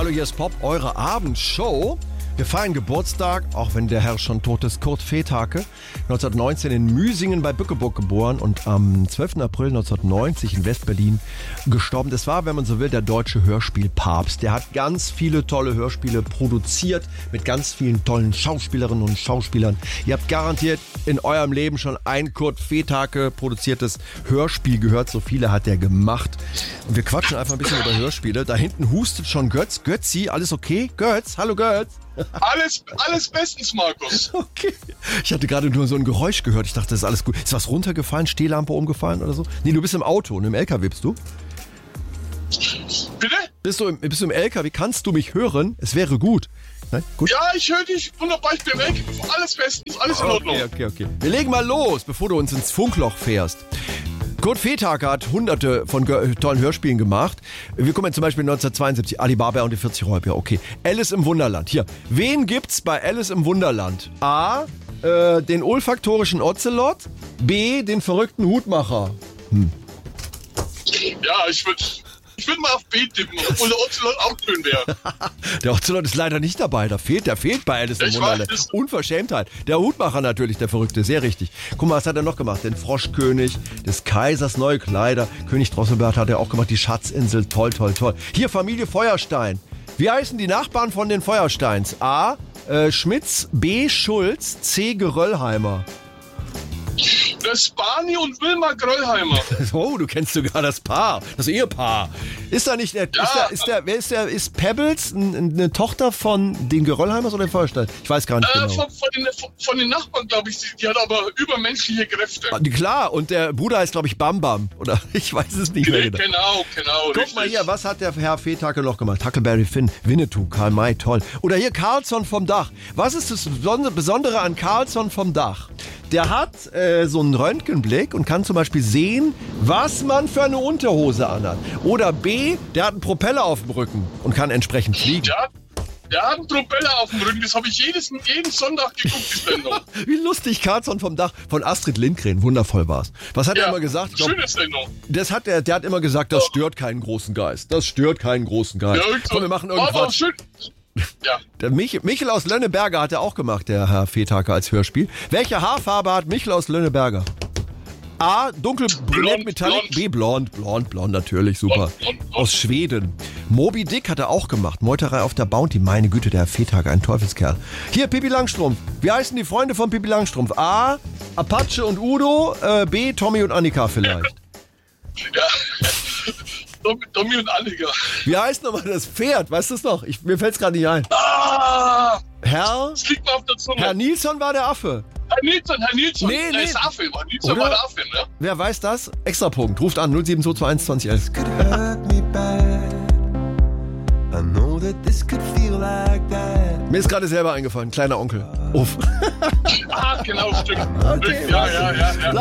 Hallo, hier ist Pop, eure Abendshow. Wir feiern Geburtstag, auch wenn der Herr schon tot ist. Kurt Fethake, 1919 in Müsingen bei Bückeburg geboren und am 12. April 1990 in West-Berlin gestorben. Das war, wenn man so will, der deutsche Hörspielpapst. Der hat ganz viele tolle Hörspiele produziert mit ganz vielen tollen Schauspielerinnen und Schauspielern. Ihr habt garantiert in eurem Leben schon ein Kurt Fethake produziertes Hörspiel gehört. So viele hat er gemacht. Und wir quatschen einfach ein bisschen über Hörspiele. Da hinten hustet schon Götz. Götzi, alles okay? Götz, hallo Götz. Alles bestens, Markus. Okay. Ich hatte gerade nur so ein Geräusch gehört. Ich dachte, das ist alles gut. Ist was runtergefallen? Stehlampe umgefallen oder so? Nee, du bist im Auto und im LKW bist du? Bitte? Bist du im LKW? Kannst du mich hören? Es wäre gut. Nein? Gut? Ja, ich höre dich. Wunderbar, ich bin weg. Alles bestens, alles in Ordnung. Okay. Wir legen mal los, bevor du uns ins Funkloch fährst. Kurt Fethake hat hunderte von tollen Hörspielen gemacht. Wir kommen zum Beispiel 1972, Alibaba und die 40 Räuber. Okay, Alice im Wunderland. Hier, wen gibt's bei Alice im Wunderland? A, den olfaktorischen Ozelot. B, den verrückten Hutmacher. Ja, ich würde mal auf B tippen, obwohl der Ocelot auch schön wäre. Der Ocelot ist leider nicht dabei. Der fehlt bei Alice im Wunderland. Unverschämtheit. Der Hutmacher natürlich, der Verrückte. Sehr richtig. Guck mal, was hat er noch gemacht? Den Froschkönig, des Kaisers neue Kleider. König Drosselbart hat er auch gemacht. Die Schatzinsel. Toll. Hier, Familie Feuerstein. Wie heißen die Nachbarn von den Feuersteins? A, Schmitz. B, Schulz. C, Geröllheimer. Das Barney und Wilma Gröllheimer. Oh, du kennst sogar das Paar, das Ehepaar. Ist da nicht, ist Pebbles eine Tochter von den Geröllheimers oder den Feuerstein? Ich weiß gar nicht genau. Von den Nachbarn, glaube ich, die hat aber übermenschliche Kräfte. Klar, und der Bruder heißt, glaube ich, Bam Bam. Oder ich weiß es nicht mehr genau. Guck richtig. Mal hier, was hat der Herr Fethake noch gemacht? Huckleberry Finn, Winnetou, Karl May, toll. Oder hier Carlsson vom Dach. Was ist das Besondere an Carlsson vom Dach? Der hat so einen Röntgenblick und kann zum Beispiel sehen, was man für eine Unterhose anhat. Oder B, der hat einen Propeller auf dem Rücken und kann entsprechend fliegen. Ja, der hat einen Propeller auf dem Rücken. Das habe ich jeden Sonntag geguckt, die Sendung. Wie lustig, Carlsson vom Dach von Astrid Lindgren. Wundervoll war's. Was hat er immer gesagt? Schöne Sendung. Der hat immer gesagt, das stört keinen großen Geist. Das stört keinen großen Geist. Ja, komm, wir machen irgendwas. Schön. Ja. Der Michel aus Lönneberger hat er auch gemacht, der Herr Fethake, als Hörspiel. Welche Haarfarbe hat Michel aus Lönneberger? A, dunkelbrünett metallic. B, blond natürlich, super. Blond. Aus Schweden. Moby Dick hat er auch gemacht. Meuterei auf der Bounty. Meine Güte, der Herr Fethake, ein Teufelskerl. Hier, Pippi Langstrumpf. Wie heißen die Freunde von Pippi Langstrumpf? A, Apache und Udo. B, Tommy und Annika vielleicht. Ja. Tommy und Annika. Wie heißt nochmal das Pferd? Weißt du es noch? Mir fällt es gerade nicht ein. Das liegt mir auf der Zunge. Herr Nilsson war der Affe. Herr Nilsson. Nee. Der ist Affe. Herr Nilsson war der Affe, ne? Wer weiß das? Extrapunkt. Ruft an 07221 Mir ist gerade selber eingefallen. Kleiner Onkel. Uff. Genau, stimmt. Okay, ja.